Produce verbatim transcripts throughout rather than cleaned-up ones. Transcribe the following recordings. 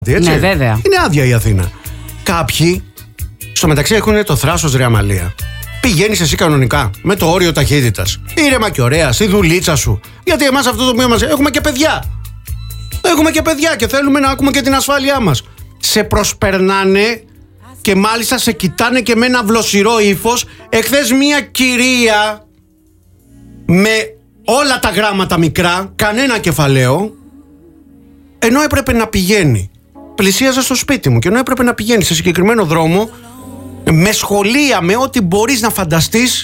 Έτσι. Ναι, βέβαια. Είναι άδεια η Αθήνα. Κάποιοι στο μεταξύ έχουν το θράσος, ρε αμαλία. Πηγαίνεις εσύ κανονικά με το όριο ταχύτητας. Ήρεμα και ωραία, στη δουλίτσα σου. Γιατί εμάς αυτό το οποίο μας. Έχουμε και παιδιά. Έχουμε και παιδιά και θέλουμε να ακούμε και την ασφάλειά μας. Σε προσπερνάνε και μάλιστα σε κοιτάνε και με ένα βλοσιρό ύφος. Εχθές μία κυρία με όλα τα γράμματα μικρά, κανένα κεφαλαίο, ενώ έπρεπε να πηγαίνει. Πλησίαζα στο σπίτι μου και ενώ έπρεπε να πηγαίνει σε συγκεκριμένο δρόμο, με σχολεία, με ό,τι μπορείς να φανταστείς,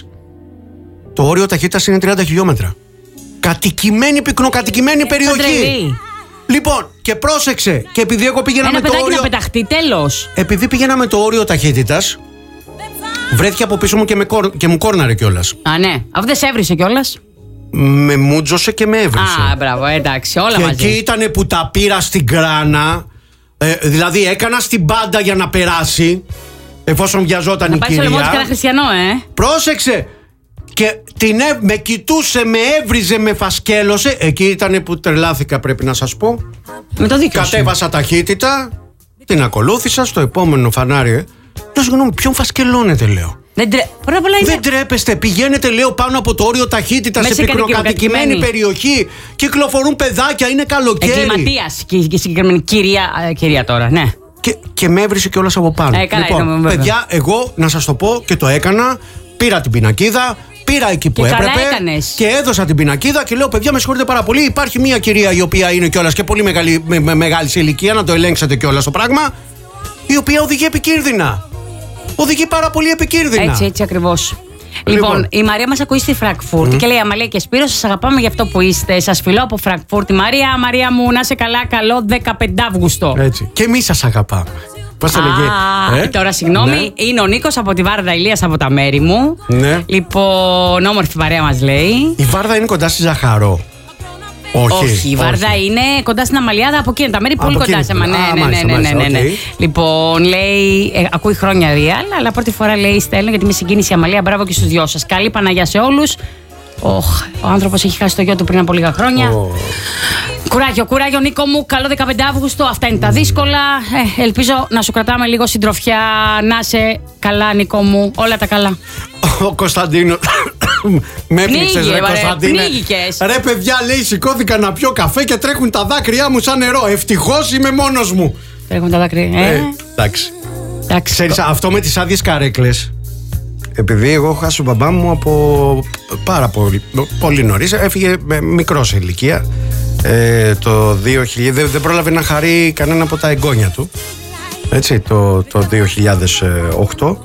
το όριο ταχύτητας είναι τριάντα χιλιόμετρα. Κατοικημένη, πυκνοκατοικημένη περιοχή. Λοιπόν, και πρόσεξε, και επειδή εγώ πήγαινα Ένα με το όριο. να πεταχτεί, τέλος. Επειδή πήγαινα με το όριο ταχύτητας, βρέθηκε από πίσω μου και, με κορ... και μου κόρναρε κιόλας. Α, ναι. Αυτό δεν σε έβρισε κιόλας. Με μούτζωσε και με έβρισε. Α, μπράβο, εντάξει, όλα και μαζί. Και εκεί ήτανε που τα πήρα στην κράνα. Ε, δηλαδή έκανα στην πάντα για να περάσει, εφόσον βιαζόταν να η πάει κυρία. Να πάει στο λαιμό της Χριστιανό, ε. Πρόσεξε. Και την, ε, με κοιτούσε, με έβριζε, με φασκέλωσε. Εκεί ήτανε που τρελάθηκα, πρέπει να σας πω. Με το δίκιο. Κατέβασα σου. Ταχύτητα, την ακολούθησα στο επόμενο φανάρι. Λέω, συγγνώμη, ποιον φασκελώνετε, λέω. Δεν, τρε... είναι... Δεν τρέπεστε, πηγαίνετε, λέω, πάνω από το όριο ταχύτητα σε πυκνοκατοικημένη περιοχή. Κυκλοφορούν παιδάκια, είναι καλοκαίρι. Εγκληματίας και η συγκεκριμένη κυρία, κυρία τώρα, ναι. Και, και με έβρισε κιόλας από πάνω. Ε, καλά, λοιπόν, είναι, παιδιά, εγώ να σας το πω και το έκανα. Πήρα την πινακίδα, πήρα εκεί που και έπρεπε και έδωσα την πινακίδα και λέω: παιδιά, με συγχωρείτε πάρα πολύ. Υπάρχει μια κυρία η οποία είναι κιόλας και πολύ μεγάλη, με, με, μεγάλη σε ηλικία, να το ελέγξετε κιόλας το πράγμα, η οποία οδηγεί επικίνδυνα. Οδηγεί πάρα πολύ επικίνδυνα. Έτσι, έτσι ακριβώς. Λοιπόν, λοιπόν, η Μαρία μας ακούει στη Φραγκφούρτη mm. και λέει: Αμαλία και Σπύρο, σας αγαπάμε για αυτό που είστε. Σας φιλώ από Φραγκφούρτη. Μαρία, Μαρία μου, να είσαι καλά, καλό δεκαπέντε Αυγούστου. Έτσι. Και εμείς σας αγαπάμε. Πώς το λέγε. Ε? Τώρα, συγγνώμη, ναι. Είναι ο Νίκος από τη Βάρδα, Ηλίας από τα μέρη μου. Ναι. Λοιπόν, όμορφη παρέα μας λέει. Η Βάρδα είναι κοντά στη Ζαχαρό. Όχι, όχι, η Βάρδα όχι. Είναι κοντά στην Αμαλιάδα, από εκεί τα μέρη, πολύ κοντά σε εμένα. Ναι, ναι, ναι, ναι, ναι, ναι, ναι. Okay. Λοιπόν, λέει, ε, ακούει χρόνια real, αλλά πρώτη φορά λέει στέλνω γιατί με συγκίνησε η Αμαλία. Μπράβο και στους δυο σας. Καλή Παναγιά σε όλους. Oh, ο άνθρωπος έχει χάσει το γιο του πριν από λίγα χρόνια. Oh. Κουράγιο, κουράγιο, Νίκο μου. Καλό δεκαπέντε Αυγούστου. Αυτά είναι τα δύσκολα. Ε, ελπίζω να σου κρατάμε λίγο συντροφιά. Να είσαι καλά, Νίκο μου. Όλα τα καλά. Ο Κωνσταντίνο. Με έπνιξες, ρε Κωνσταντίνε. Ρε παιδιά, λέει, σηκώθηκα να πιω καφέ και τρέχουν τα δάκρυά μου σαν νερό. Ευτυχώς είμαι μόνος μου. Τρέχουν τα δάκρυα. Ε, ε, εντάξει. Ξέρεις, αυτό με τις άδειες καρέκλες. Επειδή εγώ έχω χάσει τον μπαμπά μου από πάρα πολύ, πολύ νωρίς. Έφυγε μικρός σε ηλικία. Ε, το δύο χιλιάδες, δεν, δεν πρόλαβε να χαρεί κανένα από τα εγγόνια του. Έτσι, το, το δύο χιλιάδες οκτώ.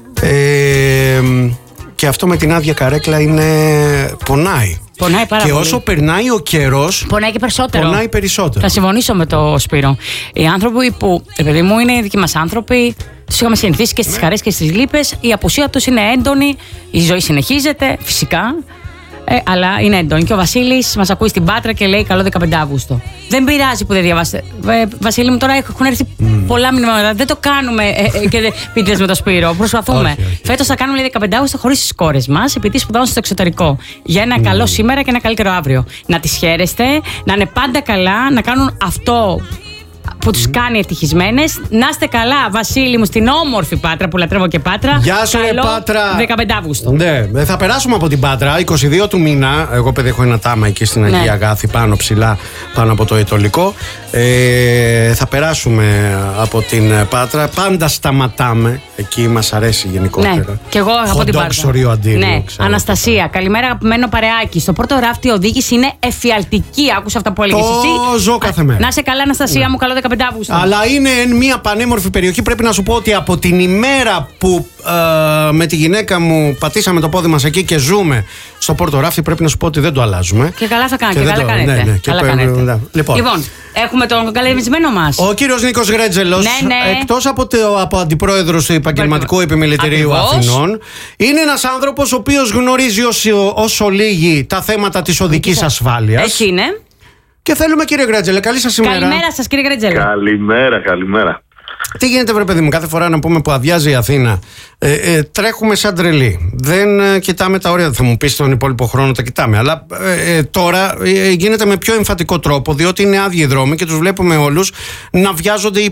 Ε, και αυτό με την άδεια καρέκλα είναι. Πονάει. Πονάει πάρα και πολύ. Όσο περνάει ο καιρός, πονάει και περισσότερο. Πονάει περισσότερο. Θα συμφωνήσω με το Σπύρο. Οι άνθρωποι που, επειδή μου είναι δικοί μας άνθρωποι, τους είχαμε συνηθίσει και στις χαρές και στις λύπες, η απουσία τους είναι έντονη, η ζωή συνεχίζεται, φυσικά. Ε, αλλά είναι έντονη. Και ο Βασίλης μας ακούει στην Πάτρα και λέει: καλό δεκαπέντε Αυγούστου. Δεν πειράζει που δεν διαβάσετε. Ε, Βασίλη μου, τώρα έχουν έρθει mm. πολλά μηνύματα. Δεν το κάνουμε ε, ε, και πίτες με το Σπύρο. Προσπαθούμε. Φέτος θα κάνουμε λέει, δεκαπέντε Αυγούστου χωρίς τις κόρες μας, επειδή σπουδάζουν στο εξωτερικό. Για ένα mm. καλό σήμερα και ένα καλύτερο αύριο. Να τις χαίρεστε, να είναι πάντα καλά, να κάνουν αυτό που τους κάνει ευτυχισμένες. Να είστε καλά, Βασίλη μου, στην όμορφη Πάτρα που λατρεύω και Πάτρα. Γεια σου, ρε Πάτρα. δεκαπέντε Αυγούστου. Ναι, θα περάσουμε από την Πάτρα. είκοσι δύο του μήνα. Εγώ, παιδί, έχω ένα τάμα εκεί στην Αγία ναι. Αγάθη, πάνω ψηλά, πάνω από το Αιτωλικό. Ε, θα περάσουμε από την Πάτρα. Πάντα σταματάμε. Εκεί μας αρέσει γενικότερα. Ναι, και εγώ από την Πάτρα. Αντίριο, ναι, Αναστασία, καλημέρα, αγαπημένο παρεάκι. Στο πρώτο ράφτη η οδήγηση είναι εφιαλτική. Άκουσα αυτά που έλεγες εσύ. Το ζω κάθε μέρα. Να είσαι καλά, Αναστασία ναι. μου, καλό δεκαπέντε Αυγούστου. Αλλά είναι μια πανέμορφη περιοχή. Πρέπει να σου πω ότι από την ημέρα που ε, με τη γυναίκα μου πατήσαμε το πόδι μας εκεί και ζούμε στο Πόρτο Ράφτη, πρέπει να σου πω ότι δεν το αλλάζουμε. Και καλά θα κάνετε. Και, και καλά το, κάνετε. Ναι, ναι, καλά και κάνετε. Ναι. Λοιπόν. λοιπόν, έχουμε τον καλεσμένο μας. Ο κύριος Νίκος Γρέτζελος, ναι, ναι. εκτός από, το, από αντιπρόεδρος του Επαγγελματικού Επιμελητηρίου Αθηνών, είναι ένας άνθρωπος ο οποίος γνωρίζει όσο, όσο λίγοι τα θέματα της οδικής ασφάλειας. Έτσι είναι. Και θέλουμε, κύριε Γρέτζελε, καλή σας ημέρα. Καλημέρα σας, κύριε Γρέτζελε. Καλημέρα, καλημέρα. Τι γίνεται, βρε παιδί μου, κάθε φορά να πούμε που αδειάζει η Αθήνα, ε, ε, τρέχουμε σαν τρελοί. Δεν ε, κοιτάμε τα όρια. Θα μου πεις τον υπόλοιπο χρόνο τα κοιτάμε. Αλλά ε, ε, τώρα ε, γίνεται με πιο εμφατικό τρόπο, διότι είναι άδειοι οι δρόμοι και τους βλέπουμε όλους να βιάζονται